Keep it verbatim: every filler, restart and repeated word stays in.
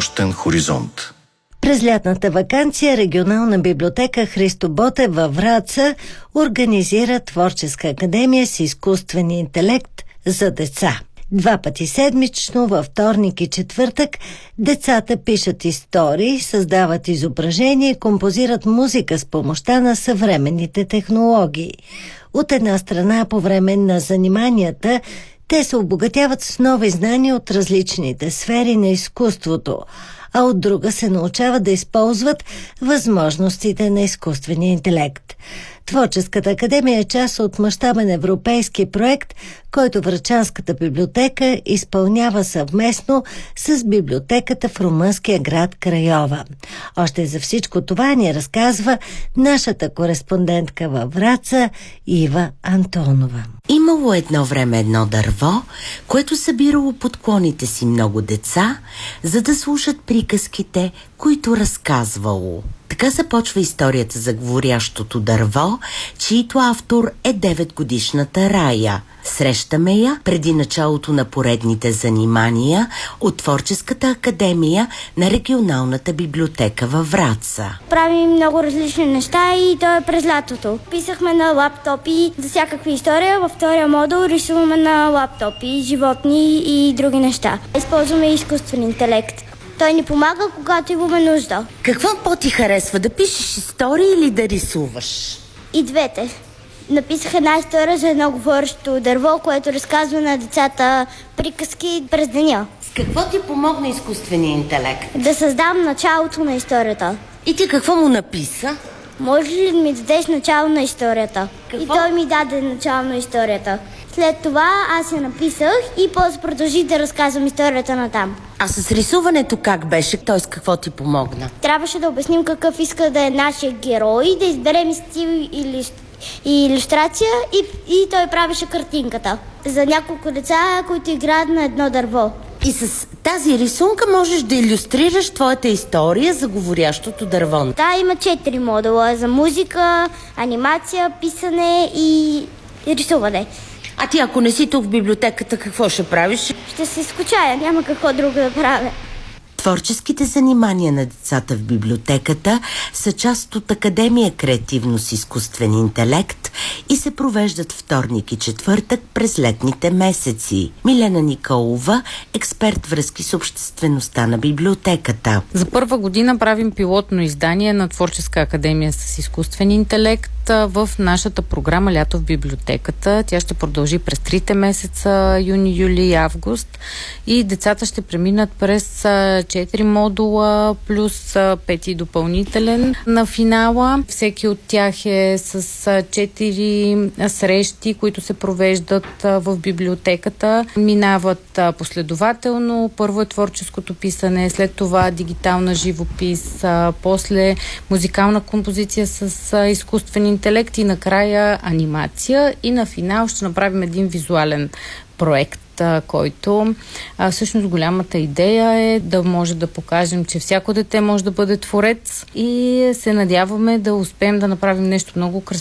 нощен хоризонт. През лятната ваканция регионална библиотека Христо Ботев във Враца организира творческа академия с изкуствен интелект за деца. Два пъти седмично, във вторник и четвъртък, децата пишат истории, създават изображения и композират музика с помощта на съвременните технологии. От една страна, по време на заниманията, те се обогатяват с нови знания от различните сфери на изкуството, а от друга се научават да използват възможностите на изкуствения интелект. Творческата академия е част от мащабен европейски проект, който Врачанската библиотека изпълнява съвместно с библиотеката в румънския град Крайова. Още за всичко това ни разказва нашата кореспондентка във Враца Ива Антонова. Имало едно време едно дърво, което събирало под клоните си много деца, за да слушат приказките, които разказвало. Така започва историята за говорящото дърво, чието автор е деветгодишната Рая. Срещаме я преди началото на поредните занимания от Творческата академия на регионалната библиотека във Враца. Правим много различни неща и то е през лятото. Писахме на лаптопи за всякакви истории. Във втория модул рисуваме на лаптопи, животни и други неща. Използваме изкуствен интелект. Той ни помага, когато имаме нужда. Какво по-ти харесва, да пишеш истории или да рисуваш? И двете. Написах една история за едно говорещо дърво, което разказва на децата приказки през деня. С какво ти помогна изкуствения интелект? Да създам началото на историята. И ти какво му написа? Може ли да ми дадеш начало на историята? Какво? И той ми даде начало на историята. След това аз я написах и после продължих да разказвам историята на там. А с рисуването как беше? Той с какво ти помогна? Трябваше да обясним какъв иска да е нашия герой, да изберем и стил и, и илюстрация и, и той правеше картинката за няколко деца, които играят на едно дърво. И с тази рисунка можеш да илюстрираш твоята история за говорящото дърво. Да, има четири модула за музика, анимация, писане и рисуване. А ти ако не си тук в библиотеката, какво ще правиш? Ще се скучая, няма какво друго да правя. Творческите занимания на децата в библиотеката са част от Академия Креативно с изкуствен интелект и се провеждат вторник и четвъртък през летните месеци. Милена Николова, експерт връзки с обществеността на библиотеката. За първа година правим пилотно издание на Творческа академия с изкуствен интелект в нашата програма Лято в библиотеката. Тя ще продължи през трите месеца юни, юли и август и децата ще преминат през четири модула плюс пети допълнителен на финала. Всеки от тях е с четири срещи, които се провеждат в библиотеката. Минават последователно. Първо е творческото писане, след това дигитална живопис, после музикална композиция с изкуствен интелект и накрая анимация. И на финал ще направим един визуален проект, който а, всъщност голямата идея е да може да покажем, че всяко дете може да бъде творец и се надяваме да успеем да направим нещо много красиво